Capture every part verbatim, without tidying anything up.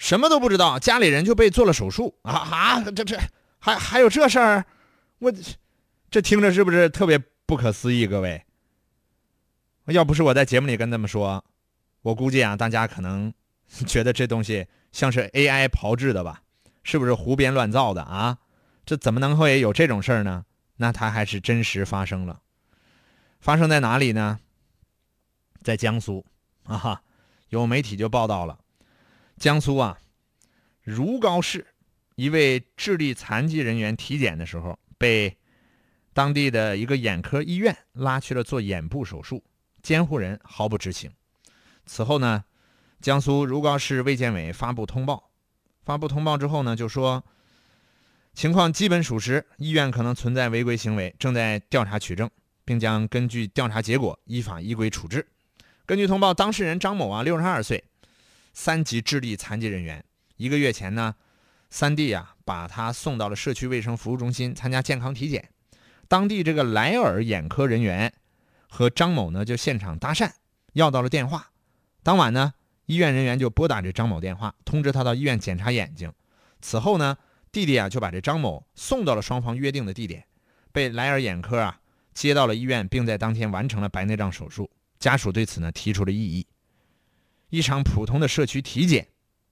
什么都不知道，家里人就被做了手术啊啊！这这还还有这事儿？我这听着是不是特别不可思议？各位，要不是我在节目里跟他们说，我估计啊，大家可能觉得这东西像是 A I 炮制的吧？是不是胡编乱造的啊？这怎么能会有这种事儿呢？那它还是真实发生了。发生在哪里呢？在江苏啊，有媒体就报道了，江苏啊如皋市一位智力残疾人员体检的时候，被当地的一个眼科医院拉去了做眼部手术，监护人毫不知情。此后呢，江苏如皋市卫健委发布通报，发布通报之后呢，就说情况基本属实，医院可能存在违规行为，正在调查取证，并将根据调查结果依法依规处置。根据通报，当事人张某啊，六十二岁，三级智力残疾人员。一个月前呢，三弟啊把他送到了社区卫生服务中心参加健康体检。当地这个莱尔眼科人员和张某呢就现场搭讪，要到了电话。当晚呢，医院人员就拨打这张某电话，通知他到医院检查眼睛。此后呢，弟弟啊就把这张某送到了双方约定的地点，被莱尔眼科啊接到了医院，并在当天完成了白内障手术。家属对此呢提出了异议。一场普通的社区体检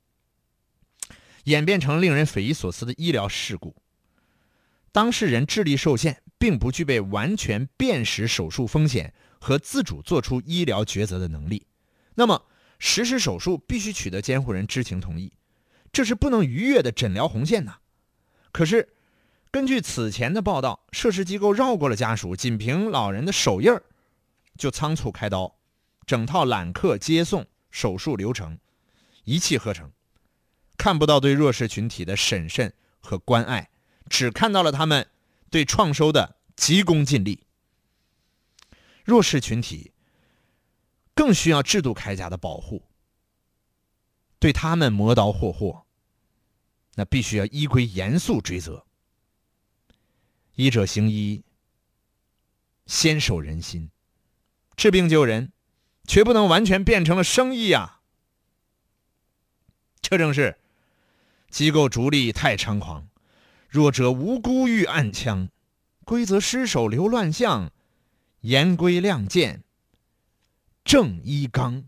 演变成令人匪夷所思的医疗事故。当事人智力受限，并不具备完全辨识手术风险和自主做出医疗抉择的能力。那么实施手术必须取得监护人知情同意，这是不能逾越的诊疗红线呐。可是根据此前的报道，涉事机构绕过了家属，仅凭老人的手印儿就仓促开刀，整套揽客接送手术流程一气呵成，看不到对弱势群体的审慎和关爱，只看到了他们对创收的急功近利。弱势群体更需要制度铠甲的保护，对他们磨刀霍霍，那必须要依规严肃追责。医者行医，先守人心，治病救人，却不能完全变成了生意啊！这正是机构逐利太猖狂，弱者无辜遇暗枪，规则失守留乱象，严规亮剑正一纲。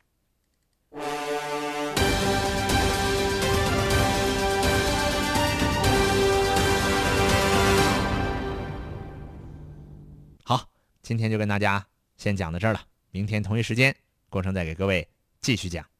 好，今天就跟大家先讲到这儿了，明天同一时间郭生再给各位继续讲。